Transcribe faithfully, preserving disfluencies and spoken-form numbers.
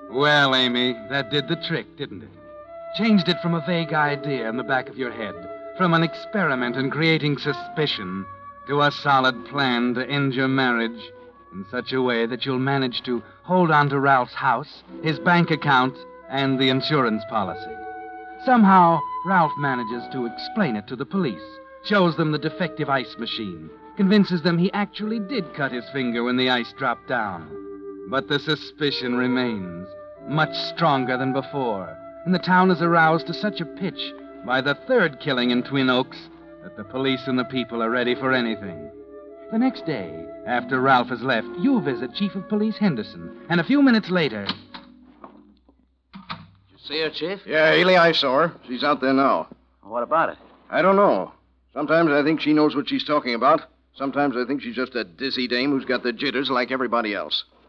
Well, Amy, that did the trick, didn't it? Changed it from a vague idea in the back of your head, from an experiment in creating suspicion, to a solid plan to end your marriage in such a way that you'll manage to hold on to Ralph's house, his bank account, and the insurance policy. Somehow, Ralph manages to explain it to the police, shows them the defective ice machine, convinces them he actually did cut his finger when the ice dropped down. But the suspicion remains, much stronger than before, and the town is aroused to such a pitch by the third killing in Twin Oaks that the police and the people are ready for anything. The next day, after Ralph has left, you visit Chief of Police Henderson, and a few minutes later... See her, Chief? Yeah, Ely, I saw her. She's out there now. What about it? I don't know. Sometimes I think she knows what she's talking about. Sometimes I think she's just a dizzy dame who's got the jitters like everybody else.